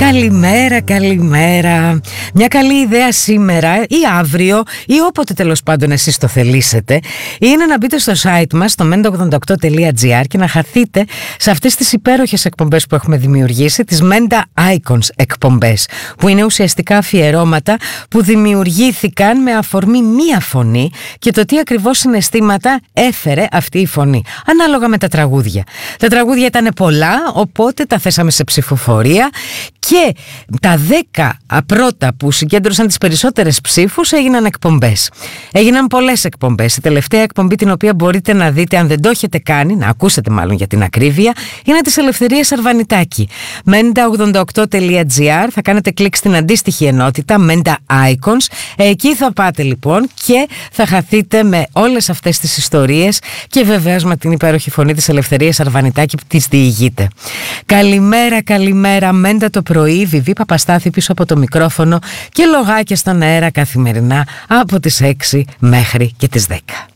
Καλημέρα, καλημέρα. Μια καλή ιδέα σήμερα ή αύριο ή όποτε τέλος πάντων εσείς το θελήσετε είναι να μπείτε στο site μας στο menda88.gr και να χαθείτε σε αυτές τις υπέροχες εκπομπές που έχουμε δημιουργήσει, τις Menda Icons εκπομπές, που είναι ουσιαστικά αφιερώματα που δημιουργήθηκαν με αφορμή μία φωνή και το τι ακριβώς συναισθήματα έφερε αυτή η φωνή, ανάλογα με τα τραγούδια. Τα τραγούδια ήταν πολλά, οπότε τα θέσαμε σε ψηφοφορία και τα 10 πρώτα που συγκέντρωσαν τις περισσότερες ψήφους έγιναν εκπομπές. Έγιναν πολλές εκπομπές. Η τελευταία εκπομπή, την οποία μπορείτε να δείτε αν δεν το έχετε κάνει, να ακούσετε μάλλον για την ακρίβεια, είναι της Ελευθερίας Αρβανιτάκη. menda88.gr, θα κάνετε κλικ στην αντίστοιχη ενότητα Menda Icons. Εκεί θα πάτε λοιπόν και θα χαθείτε με όλες αυτές τις ιστορίες και βεβαίως με την υπέροχη φωνή της Ελευθερίας Αρβανιτάκη που τις διηγείται. Καλημέρα, καλημέρα. Μέντα το πρωί, Βιβί Παπαστάθη πίσω από το μικρόφωνο και λογάκια στον αέρα καθημερινά από τις 6 μέχρι και τις 10.